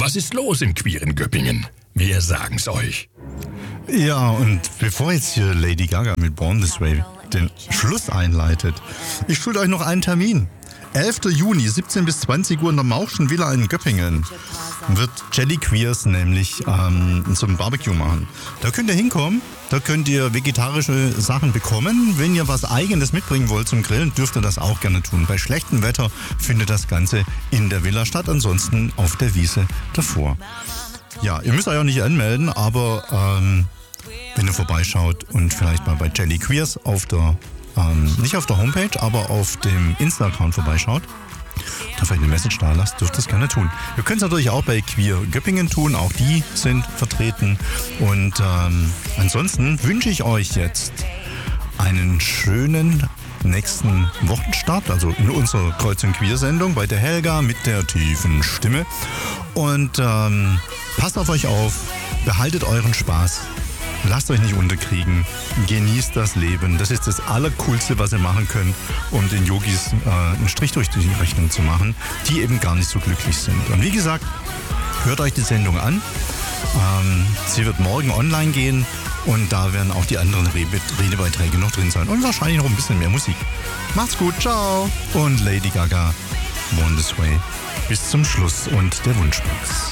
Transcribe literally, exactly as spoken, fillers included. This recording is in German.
Was ist los in queeren Göppingen? Wir sagen's euch. Ja, und bevor jetzt hier Lady Gaga mit Born This Way den Schluss einleitet, ich schulde euch noch einen Termin. elfter Juni, siebzehn bis zwanzig Uhr in der Mauchschen Villa in Göppingen wird Jelly Queers nämlich ähm, so ein Barbecue machen. Da könnt ihr hinkommen, da könnt ihr vegetarische Sachen bekommen. Wenn ihr was Eigenes mitbringen wollt zum Grillen, dürft ihr das auch gerne tun. Bei schlechtem Wetter findet das Ganze in der Villa statt, ansonsten auf der Wiese davor. Ja, ihr müsst euch auch nicht anmelden, aber ähm, wenn ihr vorbeischaut und vielleicht mal bei Jelly Queers auf der Ähm, nicht auf der Homepage, aber auf dem Insta-Account vorbeischaut, da vielleicht eine Message da lasst, dürft ihr das gerne tun. Ihr könnt es natürlich auch bei Queer Göppingen tun, auch die sind vertreten. Und ähm, ansonsten wünsche ich euch jetzt einen schönen nächsten Wochenstart, also in unserer Kreuz- und Queer-Sendung bei der Helga mit der tiefen Stimme. Und ähm, passt auf euch auf, behaltet euren Spaß. Lasst euch nicht unterkriegen, genießt das Leben. Das ist das Allercoolste, was ihr machen könnt, um den Yogis äh, einen Strich durch die Rechnung zu machen, die eben gar nicht so glücklich sind. Und wie gesagt, hört euch die Sendung an. Ähm, sie wird morgen online gehen und da werden auch die anderen Rede- Redebeiträge noch drin sein. Und wahrscheinlich noch ein bisschen mehr Musik. Macht's gut, ciao! Und Lady Gaga, Born This Way. Bis zum Schluss und der Wunschbox.